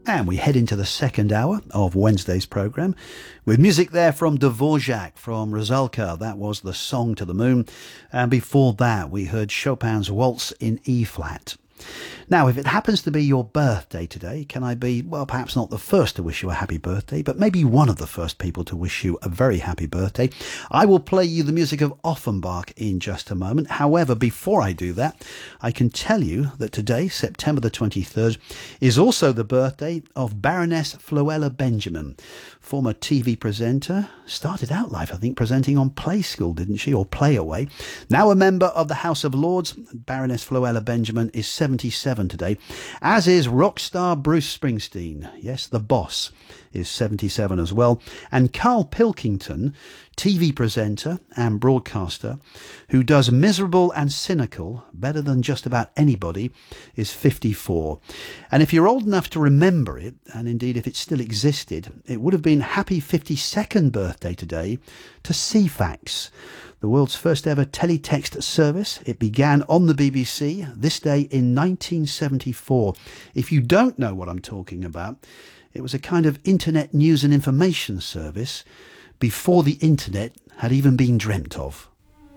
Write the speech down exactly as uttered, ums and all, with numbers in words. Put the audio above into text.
And we head into the second hour of Wednesday's programme with music there from Dvorak, from Rusalka. That was The Song to the Moon. And before that, we heard Chopin's Waltz in E-flat. Now, if it happens to be your birthday today, can I be, well, perhaps not the first to wish you a happy birthday, but maybe one of the first people to wish you a very happy birthday? I will play you the music of Offenbach in just a moment. However, before I do that, I can tell you that today, September the twenty-third, is also the birthday of Baroness Floella Benjamin, former T V presenter. Started out life, I think, presenting on Play School, didn't she, or Play Away. Now a member of the House of Lords, Baroness Floella Benjamin is seventy-seven today, as is rock star Bruce Springsteen. Yes, the boss is seventy-seven as well. And Carl Pilkington, T V presenter and broadcaster, who does Miserable and Cynical better than just about anybody, is fifty-four. And if you're old enough to remember it, and indeed if it still existed, it would have been happy fifty-second birthday today to C FAX, the world's first ever teletext service. It began on the B B C this day in nineteen seventy-four. If you don't know what I'm talking about, it was a kind of internet news and information service before the internet had even been dreamt of.